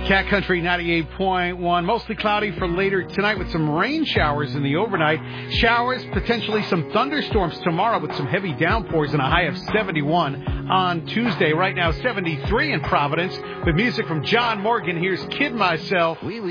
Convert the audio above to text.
Cat Country 98.1. Mostly cloudy for later tonight with some rain showers in the overnight. Showers, potentially some thunderstorms tomorrow with some heavy downpours and a high of 71 on Tuesday. Right now, 73 in Providence. With music from John Morgan, here's Kid Myself.